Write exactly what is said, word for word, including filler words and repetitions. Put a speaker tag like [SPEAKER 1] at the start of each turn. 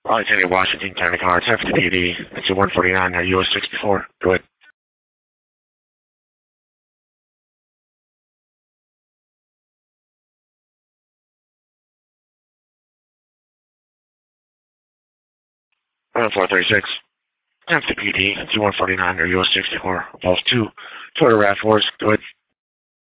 [SPEAKER 1] Alexander Washington, County Car, it's F T P D, it's a one forty-nine, or U S sixty-four. Go ahead. Uh, four thirty-six, F T P D, it's a one forty-nine, or U S sixty-four. Pulse two, Toyota RAV fours. Go ahead.